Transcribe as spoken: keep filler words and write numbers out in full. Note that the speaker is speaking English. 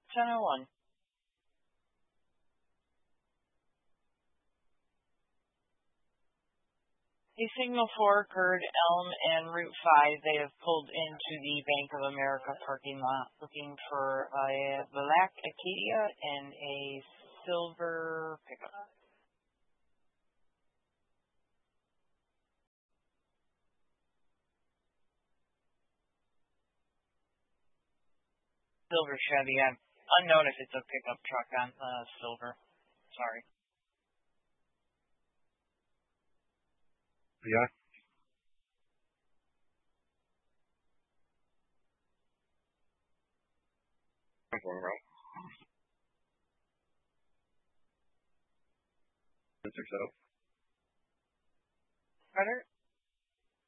ten oh one. A Signal four occurred Elm and Route five. They have pulled into the Bank of America parking lot looking for a black Acadia and a silver pickup. Silver Chevy. I'm unknown if it's a pickup truck on uh, silver. Sorry. Yeah. Right. Six oh. Carter?